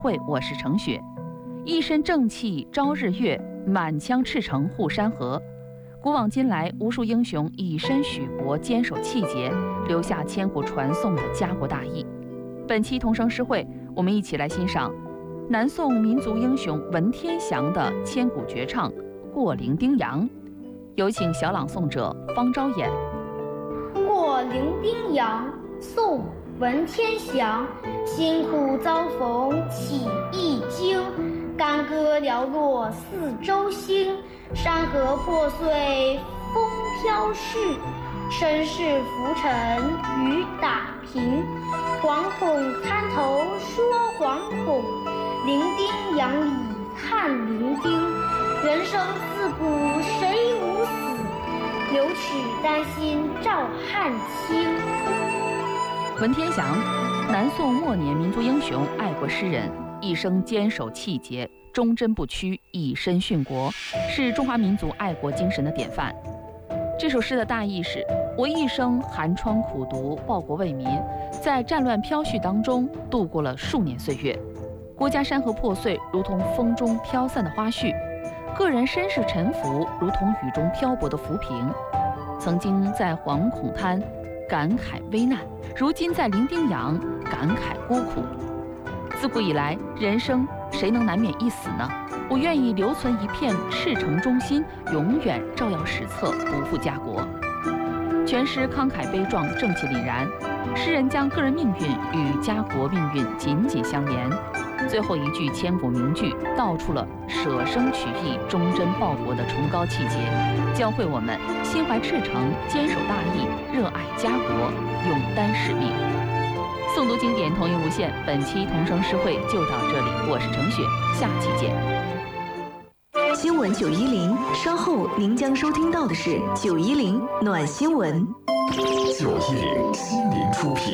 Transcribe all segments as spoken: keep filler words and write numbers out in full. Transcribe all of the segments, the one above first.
会，我是程雪。一身正气朝日月，满腔赤诚护山河。古往今来，无数英雄以身许国，坚守气节，留下千古传颂的家国大义。本期同声诗会，我们一起来欣赏南宋民族英雄文天祥的千古绝唱《过零丁洋》，有请小朗诵者方昭演。 过零丁洋，宋·文天祥。辛苦遭逢起一经，干戈寥落四周星。山河破碎风飘逝，身世浮沉雨打萍。惶恐滩头说惶恐，零丁洋里看零丁。人生自古谁无死，留取丹心照汗青。 文天祥，南宋末年民族英雄、爱国诗人，一生坚守气节，忠贞不屈，以身殉国，是中华民族爱国精神的典范。这首诗的大意是：我一生寒窗苦读，报国为民，在战乱飘絮当中度过了数年岁月。国家山河破碎，如同风中飘散的花絮；个人身世沉浮，如同雨中漂泊的浮萍。曾经在惶恐滩感慨危难，如今在零丁洋感慨孤苦。自古以来，人生谁能难免一死呢？我愿意留存一片赤诚忠心，永远照耀史册，不负家国。全诗慷慨悲壮，正气凛然，诗人将个人命运与家国命运紧紧相连。最后一句千古名句，道出了舍生取义、忠贞报国的崇高气节，教会我们心怀赤诚，坚守大义，热爱家国，勇担使命。诵读经典，同音无限。本期同声诗会就到这里，我是程雪，下期见。 新闻九一零，稍后您将收听到的是九一零暖新闻。 九一零心灵出品。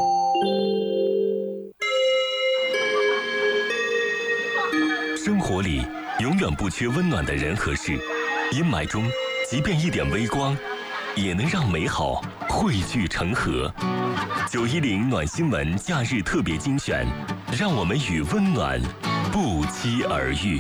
生活里永远不缺温暖的人和事，阴霾中，即便一点微光，也能让美好汇聚成河。九一零暖新闻假日特别精选，让我们与温暖不期而遇。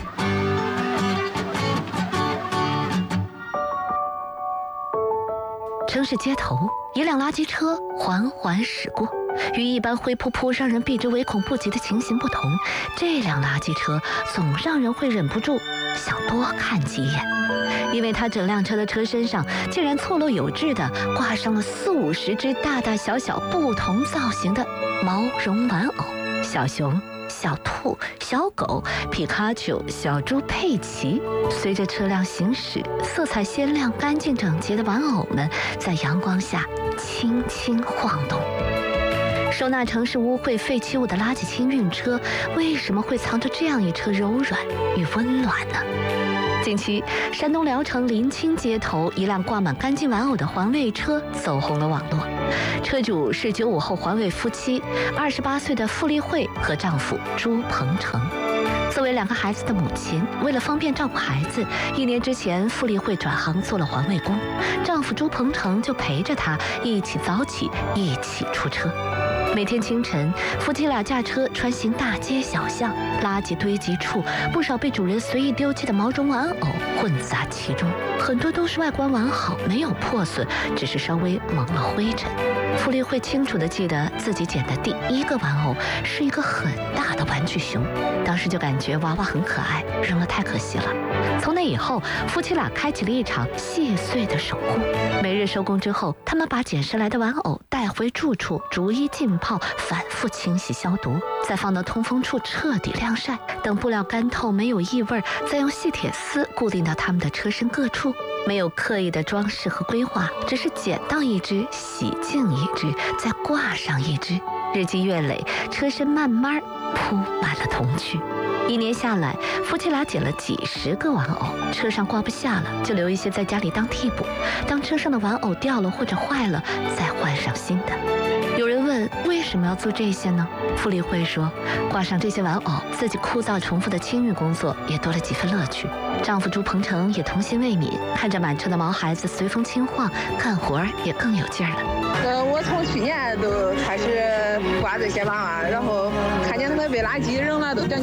城市街头，一辆垃圾车缓缓驶过。与一般灰扑扑让人避之唯恐不及的情形不同，这辆垃圾车总让人会忍不住想多看几眼，因为它整辆车的车身上竟然错落有致地挂上了四五十只大大小小不同造型的毛绒玩偶，小熊、小兔、小狗、皮卡丘、小猪佩奇。随着车辆行驶，色彩鲜亮、干净整洁的玩偶们在阳光下轻轻晃动。收纳城市污秽废弃物的垃圾清运车，为什么会藏着这样一车柔软与温暖呢？近期，山东聊城临清街头，一辆挂满干净玩偶的环卫车走红了网络。车主是九五后环卫夫妻，二十八岁的傅丽慧和丈夫朱鹏程。作为两个孩子的母亲，为了方便照顾孩子，一年之前，傅丽慧转行做了环卫工，丈夫朱鹏程就陪着她一起早起，一起出车。每天清晨，夫妻俩驾车穿行大街小巷，垃圾堆积处，不少被主人随意丢弃的毛绒玩偶混杂其中，很多都是外观完好，没有破损，只是稍微蒙了灰尘。傅丽慧清楚地记得自己捡的第一个玩偶是一个很大的玩具熊，当时就感觉娃娃很可爱，扔了太可惜了。从那以后，夫妻俩开启了一场细碎的守护。每日收工之后，他们把捡拾来的玩偶带回住处，逐一浸泡，反复清洗消毒，再放到通风处彻底晾晒，等布料干透没有异味，再用细铁丝固定到他们的车身各处。没有刻意的装饰和规划，只是捡到一只，洗净一只，再挂上一只。日积月累，车身慢慢铺满了童趣。一年下来，夫妻俩捡了几十个玩偶，车上挂不下了，就留一些在家里当替补。当车上的玩偶掉了或者坏了，再换上新的。有人问为什么要做这些呢？傅丽慧说，挂上这些玩偶，自己枯燥重复的清运工作也多了几分乐趣。丈夫朱鹏程也童心未泯，看着满车的毛孩子随风轻晃，干活也更有劲儿了。 呃，我从去年都开始挂这些玩意儿，然后看见他们被垃圾扔了，都感觉